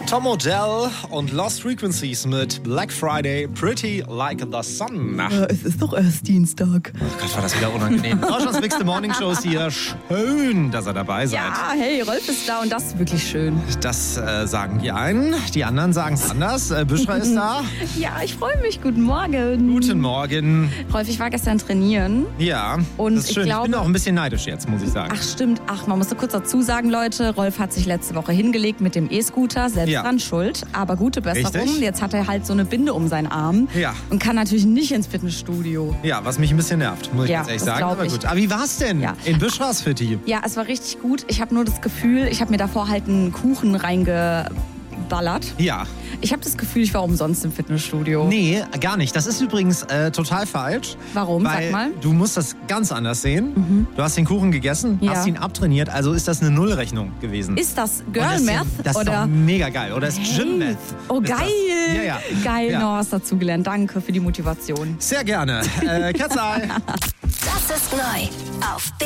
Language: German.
Tom Odell und Lost Frequencies mit Black Friday, Pretty Like the Sun. Es ist doch erst Dienstag. Oh Gott, war das wieder unangenehm. Deutschlands Bigste Morning Show ist hier. Schön, dass ihr dabei seid. Ja, hey, Rolf ist da und das ist wirklich schön. Das sagen die einen, die anderen sagen es anders. Büschra ist da. Ja, ich freue mich. Guten Morgen. Guten Morgen. Rolf, ich war gestern trainieren. Ja, Und das ist schön. Ich bin auch ein bisschen neidisch jetzt, muss ich sagen. Ach stimmt, man musste kurz dazu sagen, Leute, Rolf hat sich letzte Woche hingelegt mit dem E-Scooter, selbst dran schuld, aber gute Besserung. Richtig. Jetzt hat er halt so eine Binde um seinen Arm und kann natürlich nicht ins Fitnessstudio. Ja, was mich ein bisschen nervt, muss ich ganz ehrlich sagen. Aber gut. Aber wie war's denn in Büschras Fitti? Ja, es war richtig gut. Ich habe nur das Gefühl, ich habe mir davor halt einen Kuchen reingeballert. Ja. Ich habe das Gefühl, ich war umsonst im Fitnessstudio. Nee, gar nicht. Das ist übrigens total falsch. Warum? Weil Sag mal. Du musst das ganz anders sehen. Du hast den Kuchen gegessen, hast ihn abtrainiert, also ist das eine Nullrechnung gewesen. Ist das Girl Math? Das ist doch mega geil. Oder ist Gym Math? Oh, geil. Ja. Geil, noch was dazugelernt. Danke für die Motivation. Sehr gerne. Ketzal. Das ist neu auf